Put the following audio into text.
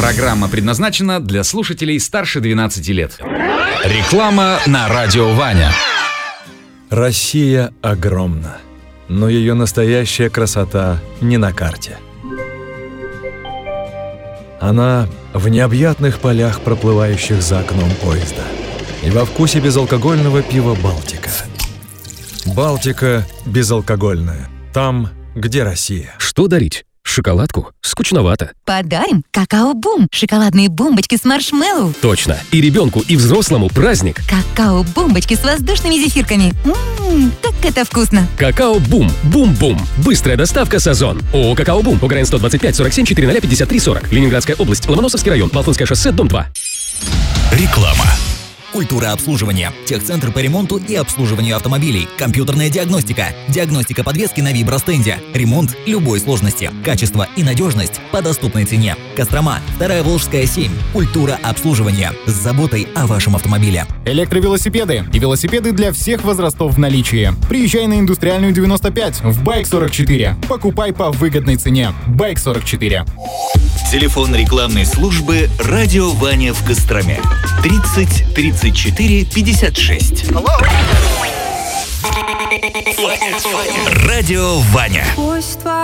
Программа предназначена для слушателей старше 12 лет. Реклама на радио Ваня. Россия огромна, но ее настоящая красота не на карте. Она в необъятных полях, проплывающих за окном поезда, и во вкусе безалкогольного пива «Балтика». «Балтика» безалкогольная. Там, где Россия. Что дарить? Шоколадку? Скучновато. Подарим какао-бум. Шоколадные бомбочки с маршмеллоу. Точно. И ребенку, и взрослому праздник. Какао-бомбочки с воздушными зефирками. Как это вкусно. Какао-бум. Бум-бум. Быстрая доставка с Озон. ООО «Какао-бум». ОГРН 125 47 400 53 40. Ленинградская область. Ломоносовский район. Болтунское шоссе, дом 2. Реклама. Культура обслуживания. Техцентр по ремонту и обслуживанию автомобилей. Компьютерная диагностика. Диагностика подвески на вибростенде. Ремонт любой сложности. Качество и надежность по доступной цене. Кострома. 2-я Волжская, 7. Культура обслуживания. С заботой о вашем автомобиле. Электровелосипеды и велосипеды для всех возрастов в наличии. Приезжай на Индустриальную 95 в Байк 44. Покупай по выгодной цене. Байк 44. Телефон рекламной службы «Радио Ваня» в Костроме. 30 34 56. Радио Ваня.